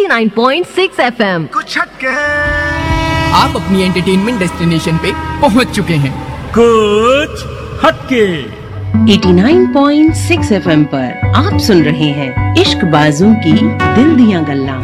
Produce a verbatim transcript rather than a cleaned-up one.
Nine point six F M. कुछ हटके आप अपनी एंटरटेनमेंट डेस्टिनेशन पे पहुंच चुके हैं। कुछ हटके eighty nine point six F M पर आप सुन रहे हैं इश्क बाजों की दिल दियां गल्ला।